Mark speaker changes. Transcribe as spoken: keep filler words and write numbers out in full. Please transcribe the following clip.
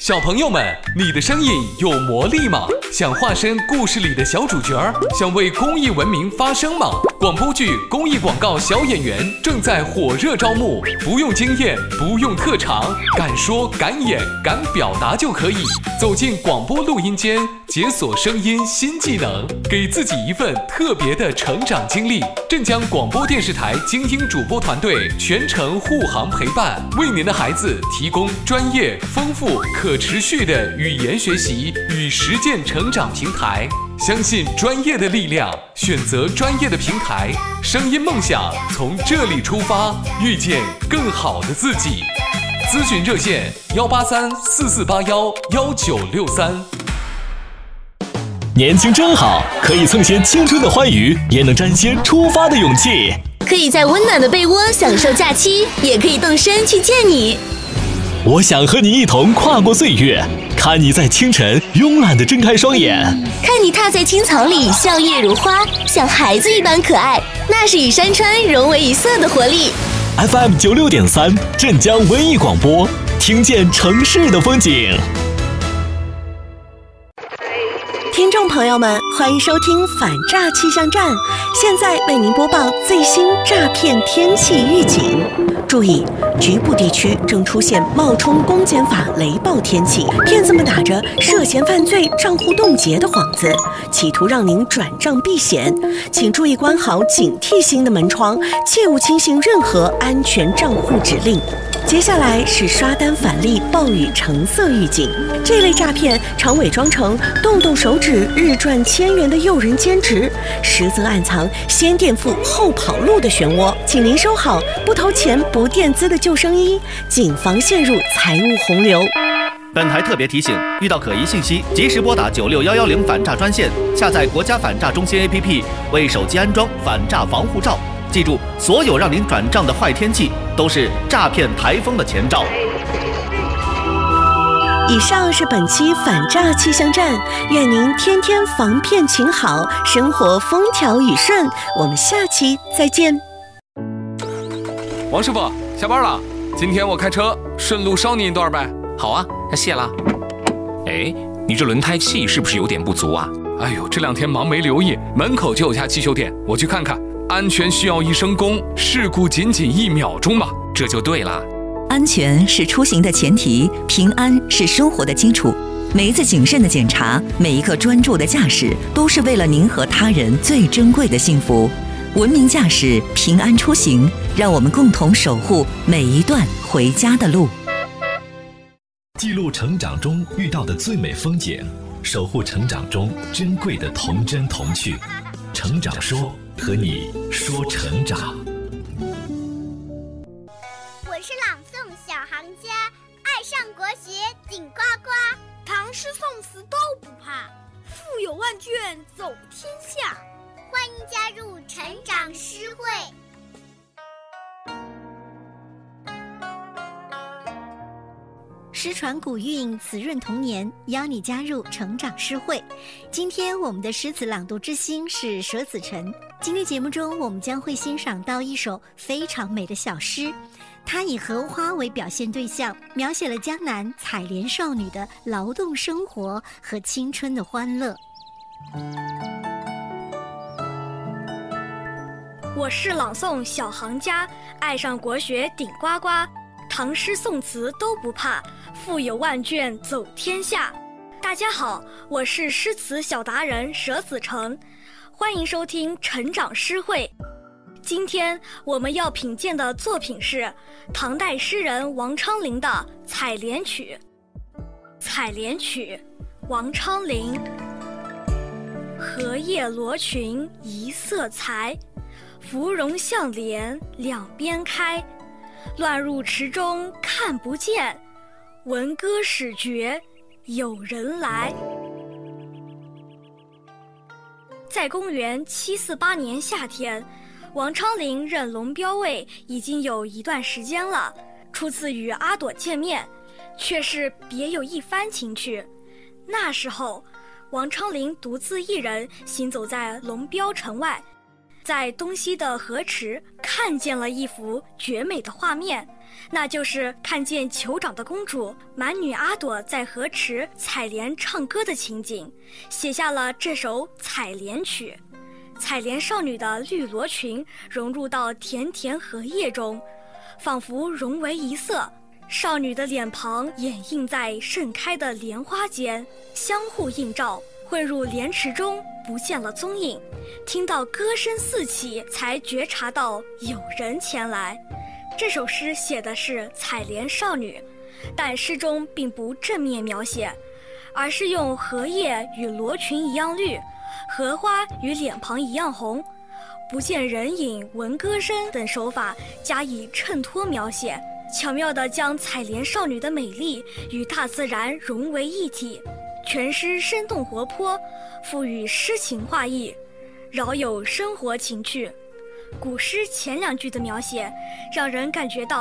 Speaker 1: 小朋友们，你的声音有魔力吗？想化身故事里的小主角，想为公益文明发声吗？广播剧、公益广告小演员正在火热招募，不用经验，不用特长，敢说敢演敢表达就可以。走进广播录音间，解锁声音新技能，给自己一份特别的成长经历。镇江广播电视台精英主播团队全程护航陪伴，为您的孩子提供专业、丰富、可持续的语言学习与实践成长平台。相信专业的力量，选择专业的平台，声音梦想从这里出发，遇见更好的自己。咨询热线：幺八三四四八幺幺九六三。
Speaker 2: 年轻真好，可以蹭些青春的欢愉，也能沾些出发的勇气。
Speaker 3: 可以在温暖的被窝享受假期，也可以动身去见你。
Speaker 2: 我想和你一同跨过岁月，看你在清晨慵懒地睁开双眼，
Speaker 3: 看你踏在青草里笑靥如花，像孩子一般可爱，那是与山川融为一色的活力。
Speaker 2: F M 九六点三，镇江文艺广播，听见城市的风景。
Speaker 4: 听众朋友们，欢迎收听反诈气象站，现在为您播报最新诈骗天气预警。注意，局部地区正出现冒充公检法雷暴天气，骗子们打着涉嫌犯罪、账户冻结的幌子，企图让您转账避险。请注意关好警惕性的门窗，切勿轻信任何安全账户指令。接下来是刷单返利暴雨橙色预警，这类诈骗常伪装成动动手指日赚千元的诱人兼职，实则暗藏先垫付后跑路的漩涡。请您收好不投钱不垫资的救生衣，谨防陷入财务洪流。
Speaker 5: 本台特别提醒，遇到可疑信息，及时拨打九六幺幺零反诈专线，下载国家反诈中心 A P P， 为手机安装反诈防护罩。记住，所有让您转账的坏天气都是诈骗台风的前兆。
Speaker 4: 以上是本期反诈气象站，愿您天天防骗勤好，生活风调雨顺。我们下期再见。
Speaker 1: 王师傅，下班了，今天我开车，顺路捎你一段呗。
Speaker 6: 好啊，那谢了。哎，你这轮胎气是不是有点不足啊？
Speaker 1: 哎呦，这两天忙没留意，门口就有家汽修店，我去看看。安全需要一声功，事故仅仅一秒钟嘛，
Speaker 6: 这就对了。
Speaker 7: 安全是出行的前提，平安是生活的基础。每一次谨慎的检查，每一刻专注的驾驶，都是为了您和他人最珍贵的幸福。文明驾驶，平安出行，让我们共同守护每一段回家的路。
Speaker 2: 记录成长中遇到的最美风景，守护成长中珍贵的童真童趣。成长说，和你说成长。
Speaker 8: 我是朗诵小行家，爱上国学顶呱呱，
Speaker 9: 唐诗宋词都不怕，腹有万卷走天下。
Speaker 8: 欢迎加入成长诗会。
Speaker 10: 诗传古韵，词润童年，邀你加入成长诗会。今天我们的诗词朗读之星是佘子辰。今天节目中，我们将会欣赏到一首非常美的小诗，它以荷花为表现对象，描写了江南采莲少女的劳动生活和青春的欢乐。
Speaker 9: 我是朗诵小行家，爱上国学顶呱呱，唐诗宋词都不怕，腹有万卷走天下。大家好，我是诗词小达人佘子成，欢迎收听成长诗会。今天我们要品鉴的作品是唐代诗人王昌龄的《采莲曲》。《采莲曲》，王昌龄。荷叶罗裙一色裁，芙蓉向莲两边开。乱入池中看不见，闻歌始觉有人来。在公元七四八年夏天，王昌龄任龙标尉已经有一段时间了，初次与阿朵见面，却是别有一番情趣。那时候，王昌龄独自一人行走在龙标城外， 在东西的河池看见了一幅绝美的画面，那就是看见酋长的公主满女阿朵在河池采莲唱歌的情景，写下了这首采莲曲。采莲少女的绿罗裙融入到田田荷叶中，仿佛融为一色，少女的脸庞掩映在盛开的莲花间，相互映照，混入莲池中，不见了踪影。听到歌声四起，才觉察到有人前来。这首诗写的是采莲少女，但诗中并不正面描写，而是用荷叶与罗裙一样绿，荷花与脸庞一样红，不见人影闻歌声等手法加以衬托描写，巧妙地将采莲少女的美丽与大自然融为一体。全诗生动活泼，赋予诗情画意，饶有生活情趣。古诗前两句的描写让人感觉到